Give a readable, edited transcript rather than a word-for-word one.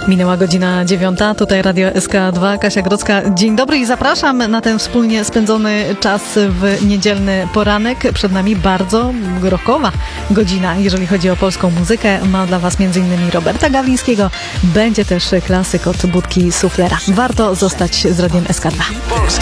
Minęła godzina 9, tutaj Radio SK2, Kasia Grodzka. Dzień dobry i zapraszam na ten wspólnie spędzony czas w niedzielny poranek. Przed nami bardzo rockowa godzina, jeżeli chodzi o polską muzykę. Ma dla Was m.in. Roberta Gawlińskiego. Będzie też klasyk od Budki Suflera. Warto zostać z Radiem SK2.